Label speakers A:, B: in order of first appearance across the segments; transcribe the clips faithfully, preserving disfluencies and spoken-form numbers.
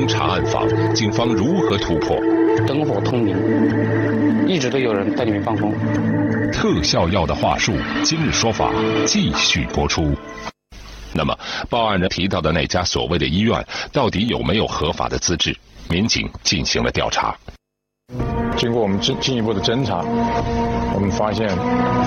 A: 经查暗访，警方如何突破？
B: 灯火通明，一直都有人在里面放风。
A: 特效药的话术，今日说法继续播出。那么，报案人提到的那家所谓的医院，到底有没有合法的资质？民警进行了调查。
C: 经过我们进进一步的侦查，我们发现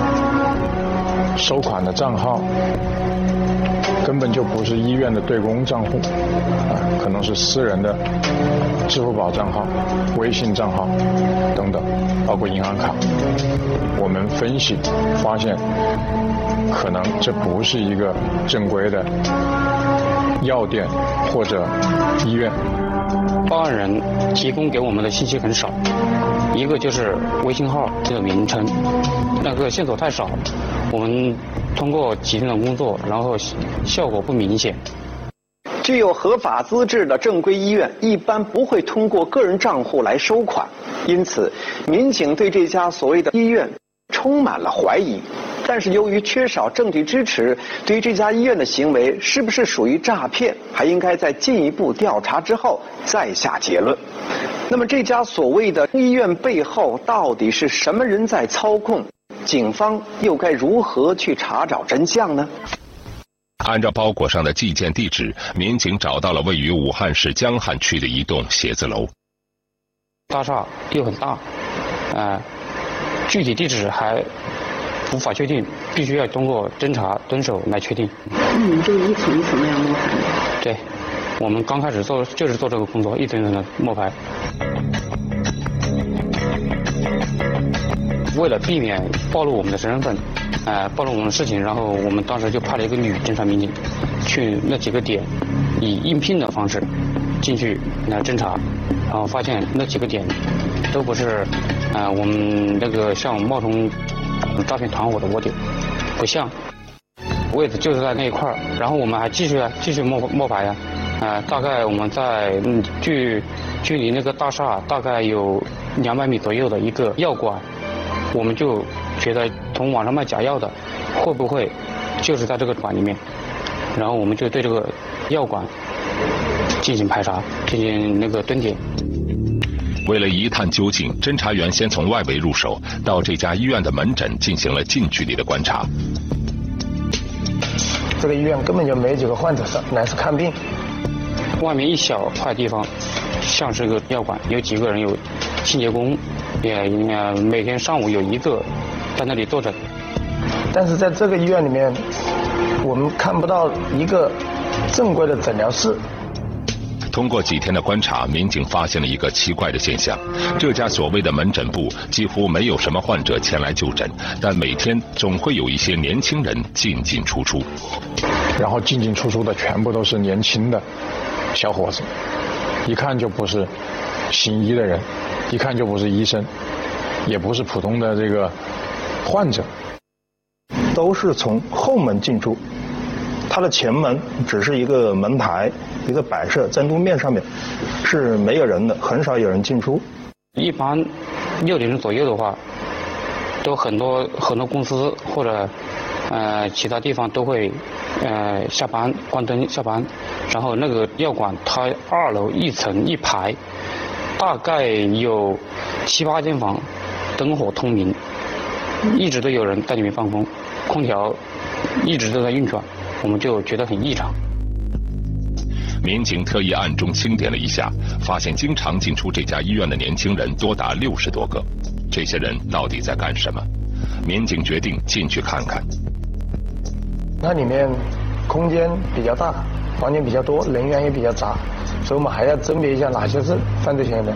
C: 收款的账号根本就不是医院的对公账户，啊，可能是私人的支付宝账号、微信账号等等，包括银行卡。我们分析发现，可能这不是一个正规的药店或者医院。
B: 报案人提供给我们的信息很少，一个就是微信号这个名称，那个线索太少，我们通过几天的工作，然后效果不明显。
D: 具有合法资质的正规医院一般不会通过个人账户来收款，因此民警对这家所谓的医院充满了怀疑。但是由于缺少证据支持，对于这家医院的行为是不是属于诈骗，还应该在进一步调查之后再下结论。那么这家所谓的医院背后到底是什么人在操控？警方又该如何去查找真相呢？
A: 按照包裹上的寄件地址，民警找到了位于武汉市江汉区的一栋写字楼。
B: 大厦又很大，呃，具体地址还无法确定，必须要通过侦查蹲守来确定。
E: 那你们就一层一层那样摸排？
B: 对，我们刚开始做就是做这个工作，一层一层的摸排。为了避免暴露我们的身份，呃，暴露我们的事情，然后我们当时就派了一个女侦查民警，去那几个点，以应聘的方式进去来侦查，然后发现那几个点都不是，呃，我们那个像冒充诈骗团伙的窝点，不像，位置就是在那一块儿，然后我们还继续啊，继续摸摸排呀，呃，大概我们在嗯距距离那个大厦大概有两百米左右的一个药馆。我们就觉得从网上卖假药的会不会就是在这个馆里面，然后我们就对这个药馆进行排查，进行那个蹲点。
A: 为了一探究竟，侦查员先从外围入手，到这家医院的门诊进行了近距离的观察。
F: 这个医院根本就没几个患者来是看病，
B: 外面一小块地方像是个药馆，有几个人，有清洁工，也每天上午有一个在那里坐诊。
F: 但是在这个医院里面，我们看不到一个正规的诊疗室。
A: 通过几天的观察，民警发现了一个奇怪的现象：这家所谓的门诊部几乎没有什么患者前来就诊，但每天总会有一些年轻人进进出出。
C: 然后进进出出的全部都是年轻的小伙子，一看就不是行医的人，一看就不是医生，也不是普通的这个患者，
F: 都是从后门进出。它的前门只是一个门牌，一个摆设在路面上面，是没有人的，很少有人进出。
B: 一般六点钟左右的话，都很多很多公司或者呃其他地方都会呃下班关灯下班，然后那个药馆它二楼一层一排，大概有七八间房，灯火通明，一直都有人在里面放风，空调一直都在运转。我们就觉得很异常。
A: 民警特意暗中清点了一下，发现经常进出这家医院的年轻人多达六十多个。这些人到底在干什么？民警决定进去看看。
F: 那里面空间比较大，房间比较多，人员也比较杂，所以我们还要甄别一下哪些是犯罪嫌疑人。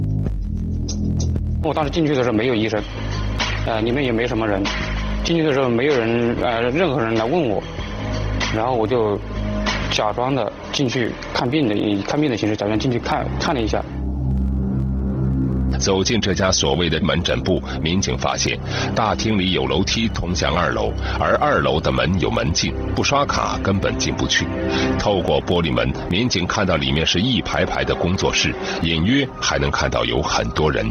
B: 我当时进去的时候没有医生，呃，里面也没什么人。进去的时候没有人，呃，任何人来问我。然后我就假装的进去看病的，以看病的形式假装进去看看了一下。
A: 走进这家所谓的门诊部，民警发现大厅里有楼梯通向二楼，而二楼的门有门禁，不刷卡根本进不去。透过玻璃门，民警看到里面是一排排的工作室，隐约还能看到有很多人，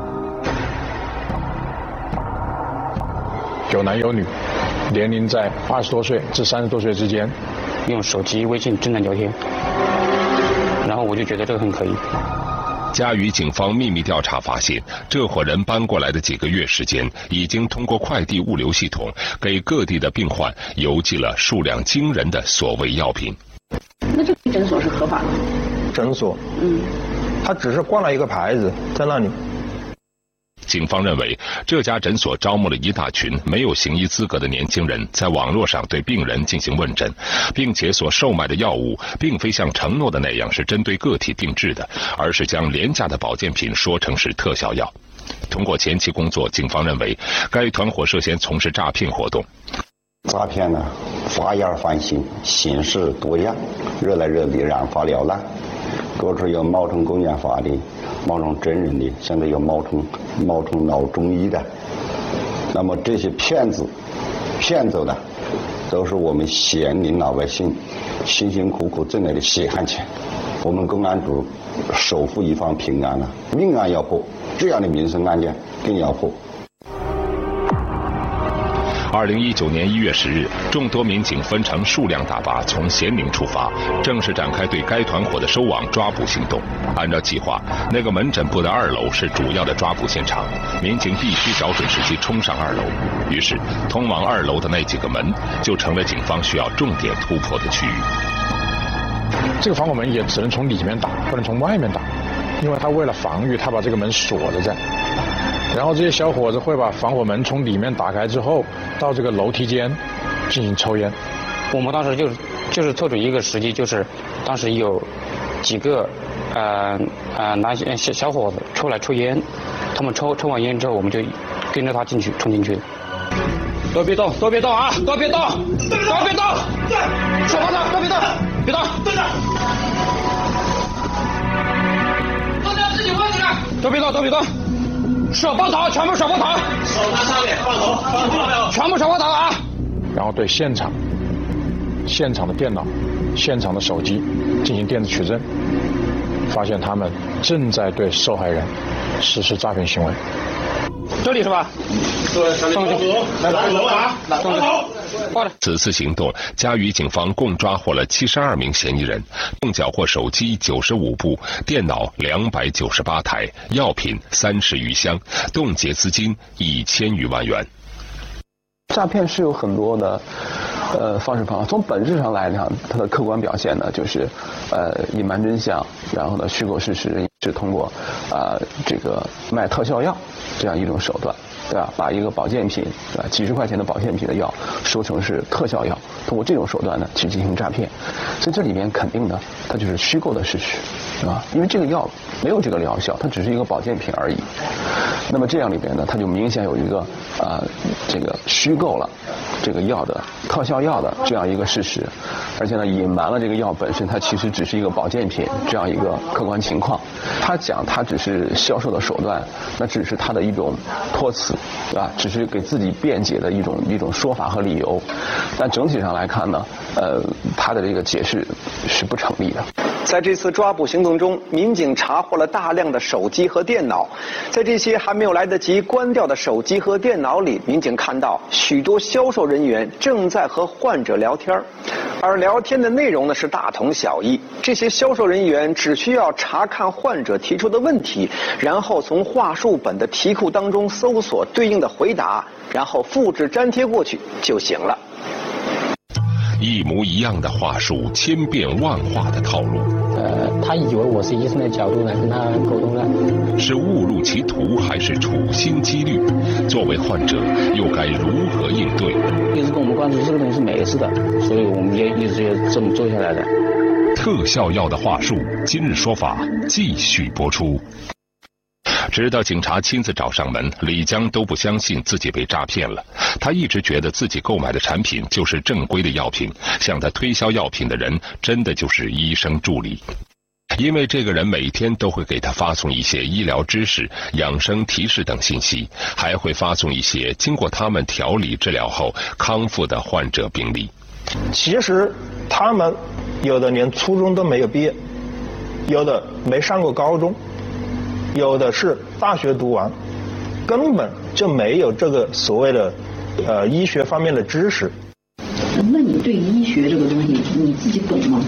C: 有男有女，年龄在二十多岁至三十多岁之间，
B: 用手机微信正在聊天，然后我我就觉得这个很可疑。
A: 嘉鱼警方秘密调查发现，这伙人搬过来的几个月时间，已经通过快递物流系统给各地的病患邮寄了数量惊人的所谓药品。
E: 那这个诊所是合法的？
F: 诊所，
E: 嗯，
F: 他只是挂了一个牌子在那里。
A: 警方认为，这家诊所招募了一大群没有行医资格的年轻人，在网络上对病人进行问诊，并且所售卖的药物并非像承诺的那样是针对个体定制的，而是将廉价的保健品说成是特效药。通过前期工作，警方认为该团伙涉嫌从事诈骗活动。
G: 诈骗呢，花样翻新，形式多样，热来热地，染发缭乱。过去有冒充公检法的，冒充真人的，现在有冒充冒充老中医的。那么这些骗子骗走的，都是我们咸宁老百姓辛辛苦苦挣来的血汗钱。我们公安组守护一方平安了，命案要破，这样的民生案件更要破。
A: 二零一九年一月十日，众多民警分成数辆大巴从咸宁出发，正式展开对该团伙的收网抓捕行动。按照计划，那个门诊部的二楼是主要的抓捕现场，民警必须找准时机冲上二楼。于是，通往二楼的那几个门就成了警方需要重点突破的区域。
C: 这个防火门也只能从里面打，不能从外面打，因为他为了防御，他把这个门锁着在。然后这些小伙子会把防火门从里面打开之后，到这个楼梯间进行抽烟。
B: 我们当时就是就是凑准一个时机，就是当时有几个呃呃男小小伙子出来抽烟，他们抽抽完烟之后，我们就跟着他进去冲进去。都别动，都别动啊！都别动，都别动！手放上，都别动，别动！队长，都要自己问你了，都别动，都别动。手抱头，全部手抱头，手拿上面，抱头，抱头，全部手抱头啊！
C: 然后对现场、现场的电脑、现场的手机进行电子取证，发现他们正在对受害人实施诈骗行为。
B: 这里是吧？对，上去，来来楼啊，上去。
A: 此次行动，嘉鱼警方共抓获了七十二名嫌疑人，共缴获手机九十五部、电脑两百九十八台、药品三十余箱，冻结资金一千余万元。
H: 诈骗是有很多的呃方式方法，从本质上来讲，它的客观表现呢，就是呃隐瞒真相，然后呢虚构事实，是通过啊、呃、这个卖特效药这样一种手段。对吧？把一个保健品，啊，几十块钱的保健品的药说成是特效药，通过这种手段呢去进行诈骗，所以这里面肯定的，它就是虚构的事实，是吧？因为这个药没有这个疗效，它只是一个保健品而已。那么这样里边呢，它就明显有一个啊、呃，这个虚构了这个药的特效药的这样一个事实，而且呢隐瞒了这个药本身它其实只是一个保健品这样一个客观情况。他讲他只是销售的手段，那只是他的一种托词。对吧？只是给自己辩解的一种一种说法和理由，但整体上来看呢，呃，他的这个解释是不成立的。
D: 在这次抓捕行动中，民警查获了大量的手机和电脑，在这些还没有来得及关掉的手机和电脑里，民警看到许多销售人员正在和患者聊天，而聊天的内容呢是大同小异。这些销售人员只需要查看患者提出的问题，然后从话术本的题库当中搜索对应的回答，然后复制粘贴过去就行了。
A: 一模一样的话术，千变万化的套路。
I: 呃，他以为我是医生的角度来跟他沟通的。
A: 是误入歧途，还是处心积虑？作为患者，又该如何应对？
I: 一直跟我们关注这个东西是没事的，所以我们也一直就这么做下来的。
A: 特效药的话术，今日说法继续播出。直到警察亲自找上门，李江都不相信自己被诈骗了。他一直觉得自己购买的产品就是正规的药品，向他推销药品的人真的就是医生助理。因为这个人每天都会给他发送一些医疗知识、养生提示等信息，还会发送一些经过他们调理治疗后康复的患者病例。
F: 其实他们有的连初中都没有毕业，有的没上过高中，有的是大学读完，根本就没有这个所谓的呃医学方面的知识。
E: 那你对医学这个东西你自己懂吗？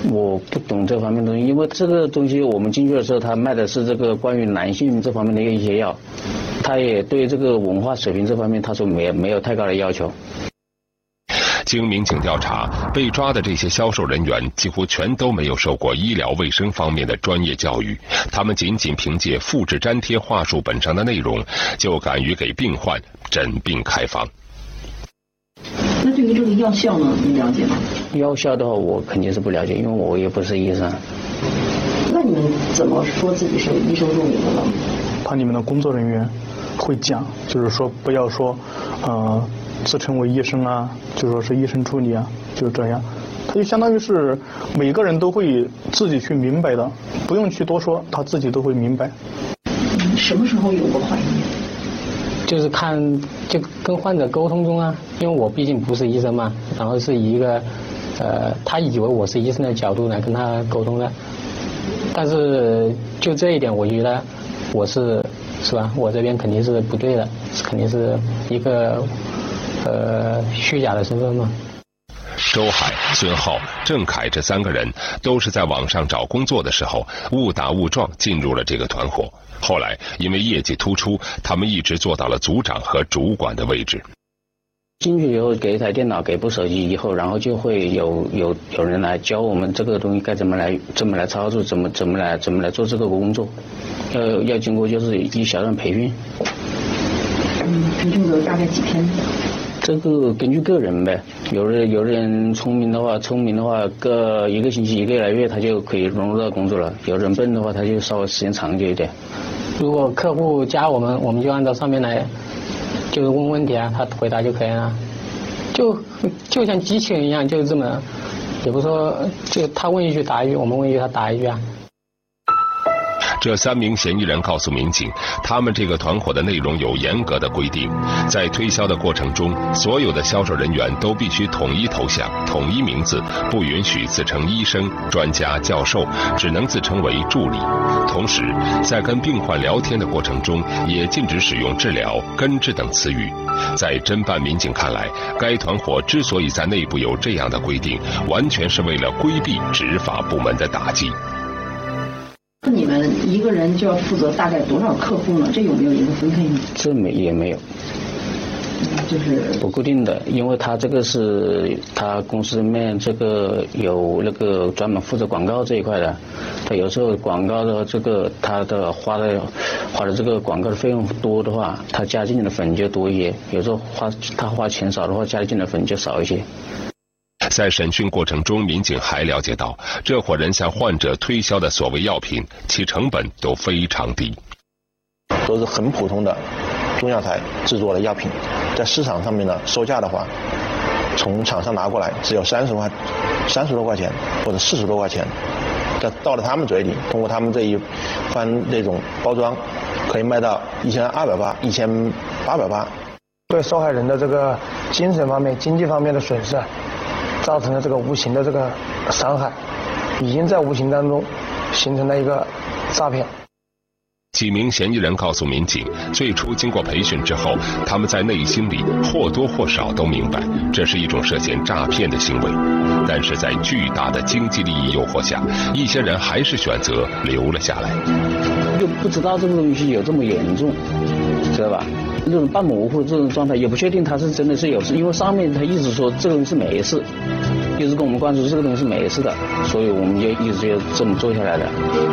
I: 我不懂这方面的东西，因为这个东西我们进去的时候，他卖的是这个关于男性这方面的一些药，他也对这个文化水平这方面，他说没没有太高的要求。
A: 经民警调查，被抓的这些销售人员几乎全都没有受过医疗卫生方面的专业教育，他们仅仅凭借复制粘贴话术本上的内容，就敢于给病患诊病开方。
E: 那对于这个药效呢，你了解吗？
I: 药效的话，我肯定是不了解，因为我也不是医生。
E: 那你们怎么说自己是医生助理的呢？
J: 怕你们的工作人员会讲，就是说不要说，呃。自称为医生啊，就说是医生助理啊，就是这样，他就相当于是每个人都会自己去明白的，不用去多说，他自己都会明白。
E: 嗯，什么时候有过怀疑？
B: 就是看就跟患者沟通中啊，因为我毕竟不是医生嘛，然后是以一个呃他以为我是医生的角度来跟他沟通的，但是就这一点，我觉得我是是吧，我这边肯定是不对的，肯定是一个。呃，虚假的身份吗？
A: 周海、孙浩、郑凯这三个人都是在网上找工作的时候误打误撞进入了这个团伙。后来因为业绩突出，他们一直做到了组长和主管的位置。
I: 进去以后给一台电脑，给部手机以后，然后就会有有有人来教我们这个东西该怎么来怎么来操作，怎么怎么来怎么来做这个工作，要要经过就是一小段培训。
E: 嗯，培训的大概几天？
I: 这个根据个人呗，有的有的人聪明的话，聪明的话，个一个星期一个月他就可以融入到工作了；有人笨的话，他就稍微时间长久一点。
B: 如果客户加我们，我们就按照上面来，就是问问题啊，他回答就可以了。就就像机器人一样，就是这么，也不是说就他问一句答一句，我们问一句他答一句啊。
A: 这三名嫌疑人告诉民警，他们这个团伙的内容有严格的规定，在推销的过程中，所有的销售人员都必须统一头像、统一名字，不允许自称医生、专家、教授，只能自称为助理。同时，在跟病患聊天的过程中，也禁止使用治疗、根治等词语。在侦办民警看来，该团伙之所以在内部有这样的规定，完全是为了规避执法部门的打击。
E: 你们一个人就要负责大概多少客户呢？这有没有一个分配呢？
I: 这没也没有，
E: 就是
I: 不固定的，因为他这个是他公司里面这个有那个专门负责广告这一块的，他有时候广告的这个他的花的花的这个广告的费用多的话，他加进的粉就多一些；有时候花他花钱少的话，加进的粉就少一些。
A: 在审讯过程中，民警还了解到，这伙人向患者推销的所谓药品，其成本都非常低，
F: 都是很普通的中药材制作的药品，在市场上面呢，售价的话，从厂商拿过来只有三十块、三十多块钱或者四十多块钱，但到了他们嘴里，通过他们这一番这种包装，可以卖到一千二百八、一千八百八。
J: 对受害人的这个精神方面、经济方面的损失，造成了这个无形的这个伤害，已经在无形当中形成了一个诈骗。
A: 几名嫌疑人告诉民警，最初经过培训之后，他们在内心里或多或少都明白，这是一种涉嫌诈骗的行为。但是在巨大的经济利益诱惑下，一些人还是选择留了下来。
I: 就不知道这个东西有这么严重，知道吧？那种半模糊的这种状态，也不确定他是真的是有事，因为上面他一直说这个东西是没事，一直跟我们灌输这个东西是没事的，所以我们就一直就这么做下来的。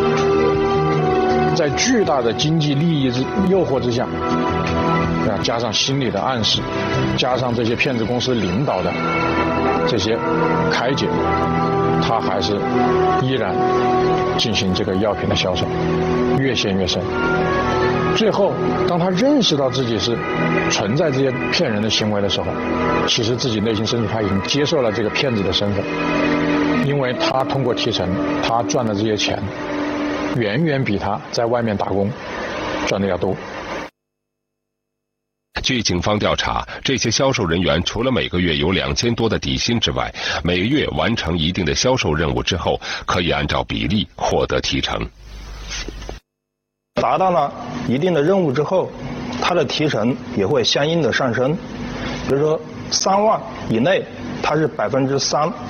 C: 在巨大的经济利益之诱惑之下，啊，加上心理的暗示，加上这些骗子公司领导的这些开解，他还是依然进行这个药品的销售，越陷越深。最后，当他认识到自己是存在这些骗人的行为的时候，其实自己内心深处他已经接受了这个骗子的身份，因为他通过提成，他赚的这些钱，远远比他在外面打工赚的要多。
A: 据警方调查，这些销售人员除了每个月有两千多的底薪之外，每个月完成一定的销售任务之后，可以按照比例获得提成。
F: 达到了一定的任务之后，他的提成也会相应的上升。比如说三万以内，它是百分之三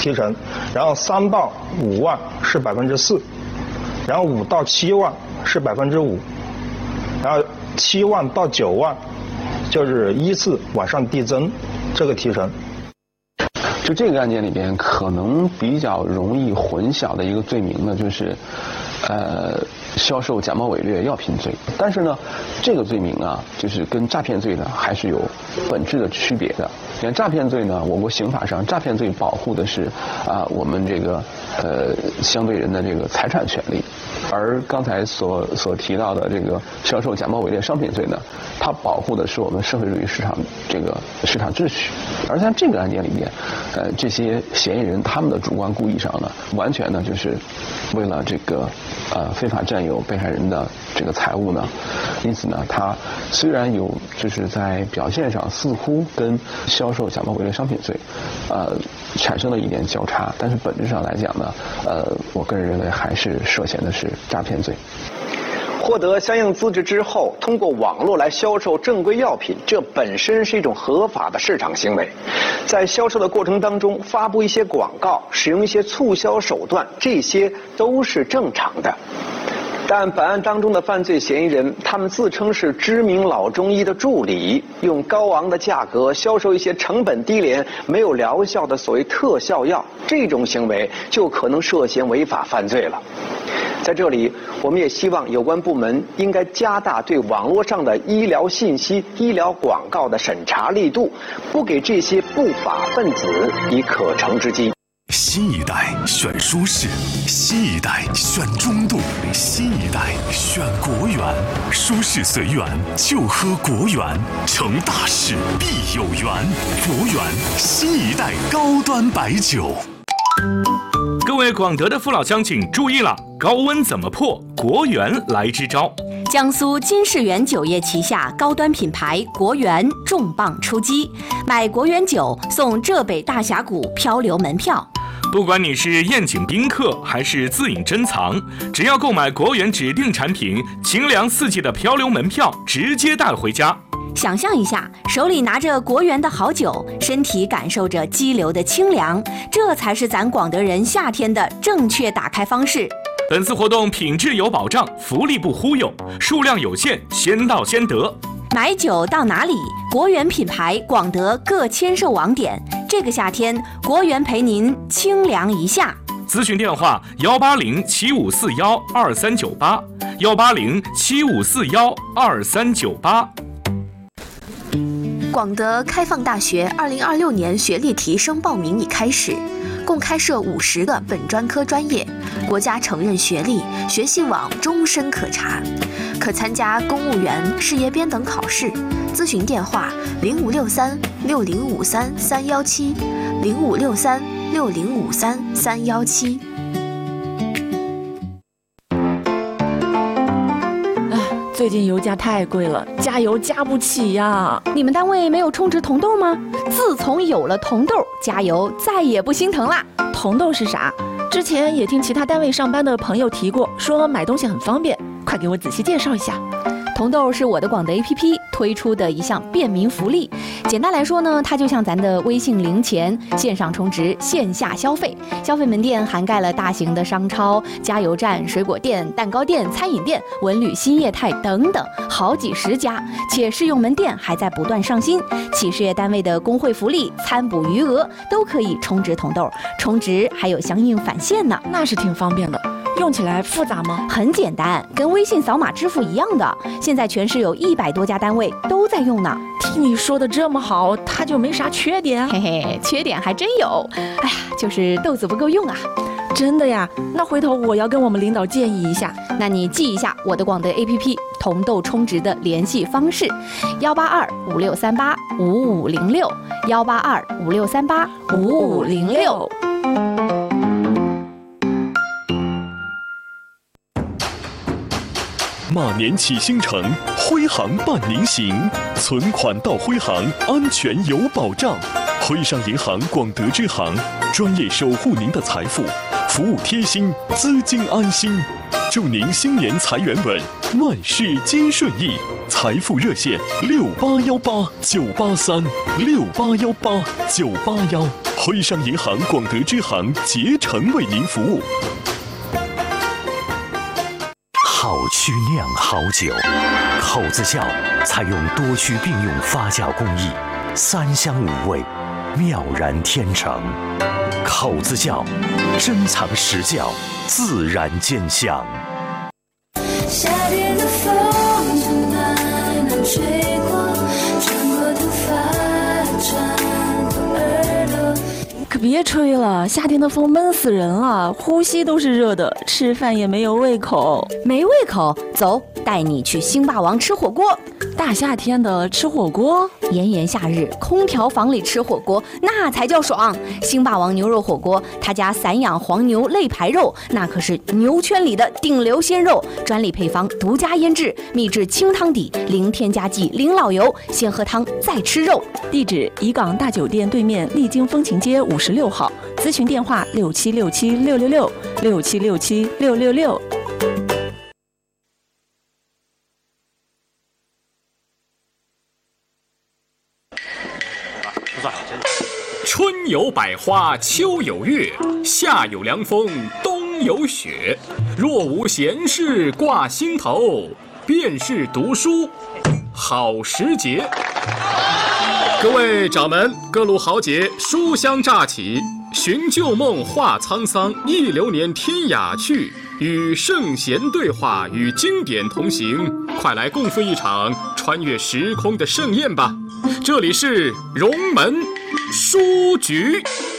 F: 提成，然后三到五万是百分之四，然后五到七万是百分之五，然后七万到九万就是依次往上递增这个提成。
H: 就这个案件里边，可能比较容易混淆的一个罪名呢，就是，呃，销售假冒伪劣药品罪。但是呢，这个罪名啊，就是跟诈骗罪呢还是有本质的区别的。你看诈骗罪呢，我国刑法上诈骗罪保护的是啊我们这个呃相对人的这个财产权利，而刚才所所提到的这个销售假冒伪劣商品罪呢，它保护的是我们社会主义市场这个市场秩序。而在这个案件里面，呃这些嫌疑人他们的主观故意上呢，完全呢就是为了这个呃非法占有被害人的这个财物呢，因此呢，他虽然有就是在表现上似乎跟销售假冒伪劣商品罪，呃，产生了一点交叉，但是本质上来讲呢，呃，我个人认为还是涉嫌的是诈骗罪。
D: 获得相应资质之后，通过网络来销售正规药品，这本身是一种合法的市场行为。在销售的过程当中，发布一些广告，使用一些促销手段，这些都是正常的。但本案当中的犯罪嫌疑人，他们自称是知名老中医的助理，用高昂的价格销售一些成本低廉、没有疗效的所谓特效药，这种行为就可能涉嫌违法犯罪了。在这里，我们也希望有关部门应该加大对网络上的医疗信息、医疗广告的审查力度，不给这些不法分子以可乘之机。
K: 新一代选舒适，新一代选中度，新一代选国源。舒适随缘，就喝国源，成大事必有缘。国源新一代高端白酒。
L: 各位广德的父老乡亲注意了，高温怎么破？国源来支招。
M: 江苏金世源酒业旗下高端品牌国源重磅出击，买国源酒送浙北大峡谷漂流门票。
L: 不管你是宴请宾客还是自饮珍藏，只要购买国源指定产品，清凉四季的漂流门票直接带回家。
M: 想象一下，手里拿着国源的好酒，身体感受着激流的清凉，这才是咱广德人夏天的正确打开方式。
L: 本次活动品质有保障，福利不忽悠，数量有限，先到先得。
M: 买酒到哪里？国源品牌广德各签售网点，这个夏天国源陪您清凉一下。
L: 咨询电话：幺八零七五四幺二三九八，幺八零七五四幺二三九八。
N: 广德开放大学二零二六年学历提升报名已开始，共开设五十个本专科专业，国家承认学历，学信网终身可查，可参加公务员、事业编等考试。咨询电话：零五六三六零五三三幺七，零五六三六零五三三幺七。
O: 最近油价太贵了，加油加不起呀！
M: 你们单位没有充值铜豆吗？自从有了铜豆，加油再也不心疼啦。
O: 铜豆是啥？之前也听其他单位上班的朋友提过，说买东西很方便，快给我仔细介绍一下。
M: 铜豆是我的广德 A P P 推出的一项便民福利。简单来说呢，它就像咱的微信零钱，线上充值，线下消费。消费门店涵盖了大型的商超、加油站、水果店、蛋糕店、餐饮店、文旅新业态等等，好几十家。且试用门店还在不断上新，企事业单位的工会福利、餐补余额都可以充值铜豆，充值还有相应返现呢。
O: 那是挺方便的。用起来复杂吗？
M: 很简单，跟微信扫码支付一样的。现在全市有一百多家单位都在用呢。
O: 听你说的这么好，它就没啥缺点啊？
M: 嘿嘿，缺点还真有。哎呀，就是豆子不够用啊。
O: 真的呀？那回头我要跟我们领导建议一下。
M: 那你记一下我的广德 A P P 铜豆充值的联系方式：幺八二五六三八五五零六，幺八二五六三八五五零六。
K: 马年启星城，徽行伴您行，存款到徽行，安全有保障。徽商银行广德支行，专业守护您的财富，服务贴心，资金安心。祝您新年财源稳，万事皆顺意。财富热线：六八幺八九八三，六八幺八九八幺。 徽商银行广德支行竭诚为您服务。
P: 好曲酿好酒，口子窖采用多区并用发酵工艺，三香五味，妙然天成。口子窖珍藏实窖，自然兼香。
Q: 夏天的风从南南吹过，穿过头发，穿过耳朵。
O: 可别吹了，夏天的风闷死人了，呼吸都是热的，吃饭也没有胃口。
M: 没胃口，走，带你去星霸王吃火锅。
O: 大夏天的吃火锅，
M: 炎炎夏日，空调房里吃火锅那才叫爽。星霸王牛肉火锅，他家散养黄牛肋排肉，那可是牛圈里的顶流鲜肉，专利配方，独家腌制，秘制清汤底，零添加剂，零老油，先喝汤再吃肉。
O: 地址：怡港大酒店对面丽晶风情街五十六号，咨询电话：六七六七六六六六七六七六六六。
L: 春有百花，秋有月，夏有凉风，冬有雪。若无闲事挂心头，便是读书好时节。各位掌门，各路豪杰，书香乍起，寻旧梦，话沧桑，忆流年，天涯去，与圣贤对话，与经典同行，快来共赴一场穿越时空的盛宴吧！这里是荣门书局。